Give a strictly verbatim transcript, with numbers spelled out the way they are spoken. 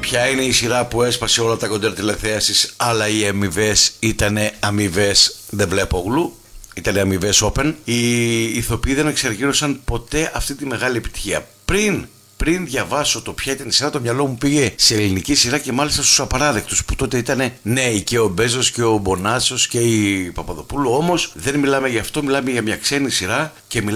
Ποια είναι η σειρά που έσπασε όλα τα κοντέρ τηλεθέασης, αλλά οι αμοιβές ήτανε αμοιβές δεν βλέπω γλου, ήτανε αμοιβές open. Οι ηθοποιοί δεν εξεργύρωσαν ποτέ αυτή τη μεγάλη επιτυχία. Πριν Πριν διαβάσω το ποια ήταν η σειρά, το μυαλό μου πήγε σε ελληνική σειρά και μάλιστα στους απαράδεκτους που τότε ήταν νέοι, και ο Μπέζος και ο Μπονάσος και η Παπαδοπούλου. Όμως δεν μιλάμε γι' αυτό, μιλάμε για μια ξένη σειρά και μιλάμε